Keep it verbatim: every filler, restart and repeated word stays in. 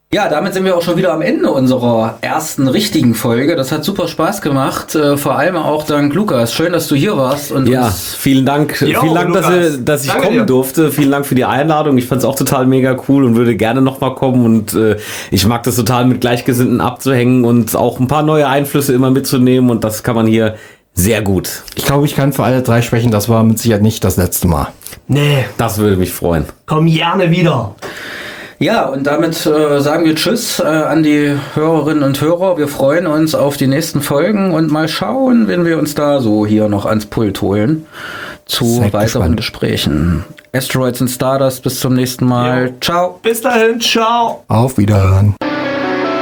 Ja, damit sind wir auch schon wieder am Ende unserer ersten richtigen Folge. Das hat super Spaß gemacht, äh, vor allem auch dank Lukas. Schön, dass du hier warst. Und ja, uns vielen Dank. Jo, vielen Dank, dass, ihr, dass ich Danke kommen dir. durfte. Vielen Dank für die Einladung. Ich fand es auch total mega cool und würde gerne nochmal kommen. Und äh, ich mag das total, mit Gleichgesinnten abzuhängen und auch ein paar neue Einflüsse immer mitzunehmen. Und das kann man hier sehr gut. Ich glaube, ich kann für alle drei sprechen. Das war mit Sicherheit nicht das letzte Mal. Nee, Das würde mich freuen. komm gerne wieder. Ja, und damit äh, sagen wir Tschüss äh, an die Hörerinnen und Hörer. Wir freuen uns auf die nächsten Folgen und mal schauen, wenn wir uns da so hier noch ans Pult holen zu Seid weiteren gespannt. Gesprächen. Asteroids and Stardust, bis zum nächsten Mal. Jo. Ciao. Bis dahin, ciao. Auf Wiederhören.